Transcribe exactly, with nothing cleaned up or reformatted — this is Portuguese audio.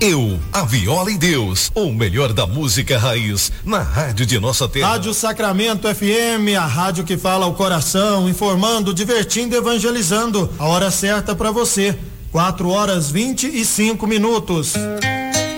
Eu, a Viola e Deus, o melhor da música raiz, na rádio de nossa terra. Rádio Sacramento F M, a rádio que fala ao coração, informando, divertindo, evangelizando. A hora certa para você, quatro horas vinte e cinco minutos.